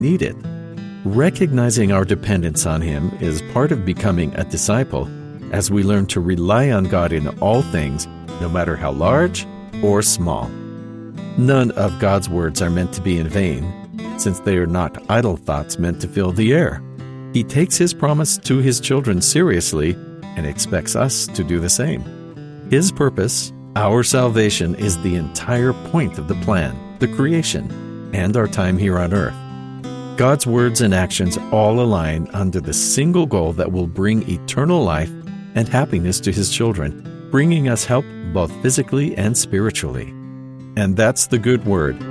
need it. Recognizing our dependence on Him is part of becoming a disciple, as we learn to rely on God in all things, no matter how large or small. None of God's words are meant to be in vain, since they are not idle thoughts meant to fill the air. He takes His promise to His children seriously and expects us to do the same. His purpose, our salvation, is the entire point of the plan, the creation, and our time here on earth. God's words and actions all align under the single goal that will bring eternal life and happiness to His children, bringing us help both physically and spiritually. And that's the good word.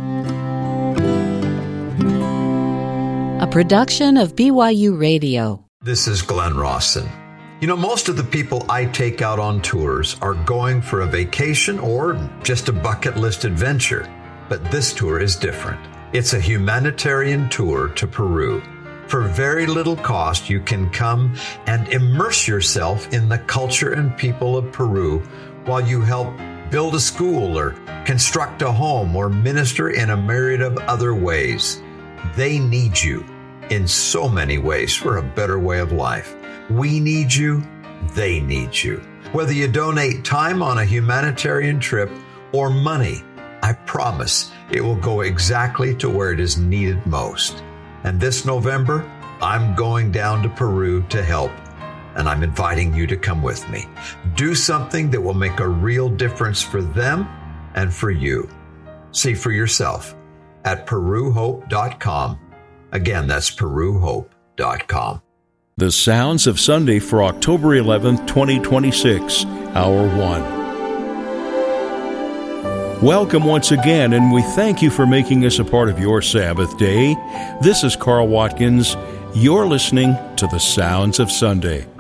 A production of BYU Radio. This is Glenn Rawson. You know, most of the people I take out on tours are going for a vacation or just a bucket list adventure. But this tour is different. It's a humanitarian tour to Peru. For very little cost, you can come and immerse yourself in the culture and people of Peru while you help build a school or construct a home or minister in a myriad of other ways. They need you in so many ways for a better way of life. We need you, they need you. Whether you donate time on a humanitarian trip or money, I promise it will go exactly to where it is needed most. And this November, I'm going down to Peru to help, and I'm inviting you to come with me. Do something that will make a real difference for them and for you. See for yourself at peruhope.com. Again, that's peruhope.com. The Sounds of Sunday for October 11th, 2026, Hour 1. Welcome once again, and we thank you for making us a part of your Sabbath day. This is Carl Watkins. You're listening to The Sounds of Sunday.